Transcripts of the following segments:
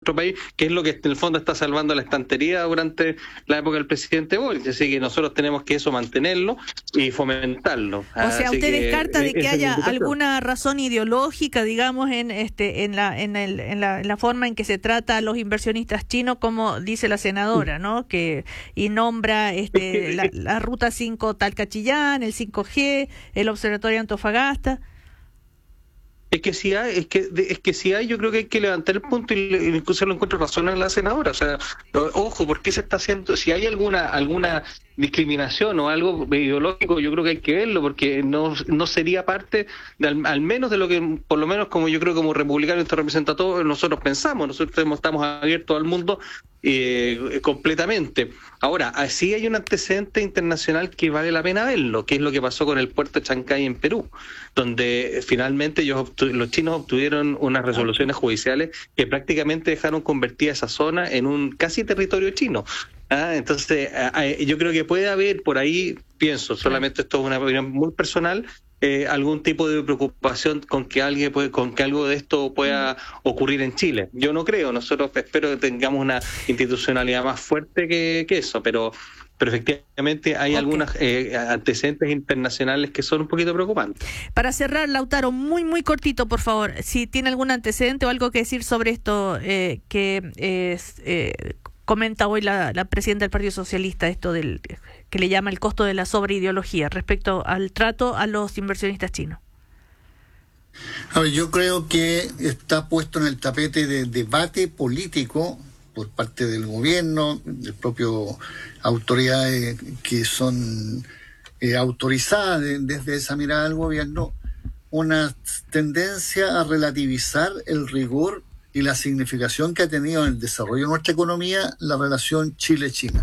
nuestro país, que es lo que en el fondo está salvando la estantería durante la época del presidente Boric. Así que nosotros tenemos que eso mantenerlo y fomentarlo. O sea, usted descarta de que haya alguna razón ideológica, digamos, en la forma en que se trata a los inversionistas chinos, como dice la senadora, ¿no? Y nombra la ruta 5 Talca-Chillán, el 5G, el observatorio Antofagasta. Es que si hay, yo creo que hay que levantar el punto y incluso lo encuentro razón en la senadora. O sea, ojo, ¿por qué se está haciendo? Si hay alguna discriminación o algo ideológico, yo creo que hay que verlo, porque no sería parte al menos de lo que, por lo menos como yo creo como republicano, esto representa a todos, nosotros pensamos, nosotros estamos abiertos al mundo completamente. Ahora, sí hay un antecedente internacional que vale la pena verlo, que es lo que pasó con el puerto de Chancay en Perú, donde finalmente los chinos obtuvieron unas resoluciones judiciales que prácticamente dejaron convertida esa zona en un casi territorio chino. Entonces, yo creo que puede haber por ahí, pienso, solamente esto es una opinión muy personal, algún tipo de preocupación con que algo de esto pueda ocurrir en Chile. Yo no creo, nosotros espero que tengamos una institucionalidad más fuerte que eso, pero efectivamente hay algunos antecedentes internacionales que son un poquito preocupantes. Para cerrar, Lautaro, muy muy cortito, por favor, si tiene algún antecedente o algo que decir sobre esto comenta hoy la presidenta del Partido Socialista, esto del que le llama el costo de la sobreideología respecto al trato a los inversionistas chinos. A ver, yo creo que está puesto en el tapete de debate político por parte del gobierno, de propio autoridades que son autorizadas desde esa mirada del gobierno, una tendencia a relativizar el rigor y la significación que ha tenido en el desarrollo de nuestra economía la relación Chile-China.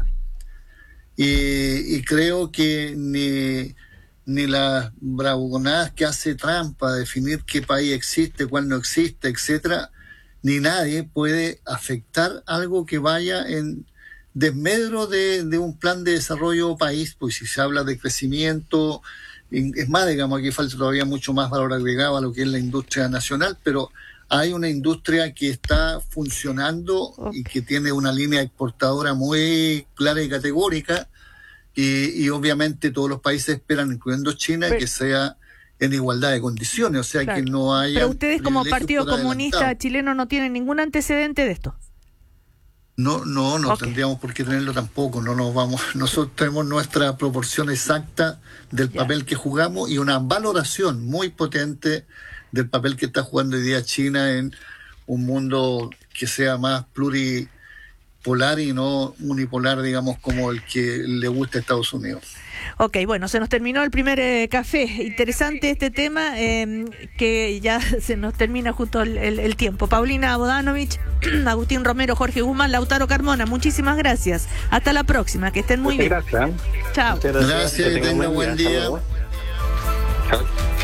Y creo que ni las bravuconadas que hace Trump para definir qué país existe, cuál no existe, etcétera, ni nadie puede afectar algo que vaya en desmedro de un plan de desarrollo país, pues si se habla de crecimiento, es más, digamos, aquí falta todavía mucho más valor agregado a lo que es la industria nacional, pero hay una industria que está funcionando y que tiene una línea exportadora muy clara y categórica, y obviamente todos los países esperan, incluyendo China, que sea en igualdad de condiciones, o sea, que no haya... Pero ustedes como Partido Comunista Chileno no tienen ningún antecedente de esto. No tendríamos por qué tenerlo tampoco, nosotros tenemos nuestra proporción exacta del papel que jugamos y una valoración muy potente del papel que está jugando hoy día China en un mundo que sea más pluripolar y no unipolar, digamos, como el que le gusta a Estados Unidos. Ok, bueno, se nos terminó el primer café. Interesante este tema, que ya se nos termina justo el tiempo. Paulina Bodanovich, Agustín Romero, Jorge Guzmán, Lautaro Carmona, muchísimas gracias. Hasta la próxima, que estén muy bien. Gracias. Chao. Gracias, que tengan buen día. Chao.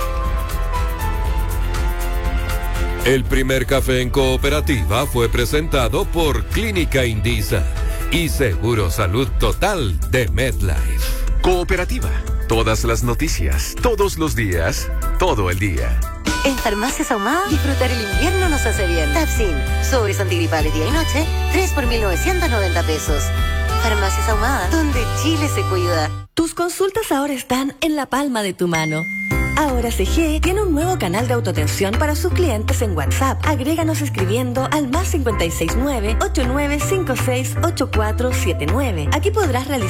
El primer café en cooperativa fue presentado por Clínica Indisa y Seguro Salud Total de MedLife. Cooperativa. Todas las noticias, todos los días, todo el día. En Farmacias Ahumada, disfrutar el invierno nos hace bien. Tapsin, sobres antigripales día y noche, 3 por 1.990 pesos. Farmacias Ahumada, donde Chile se cuida. Tus consultas ahora están en la palma de tu mano. Ahora CG tiene un nuevo canal de autoatención para sus clientes en WhatsApp. Agréganos escribiendo al +569-8956-8479. Aquí podrás realizar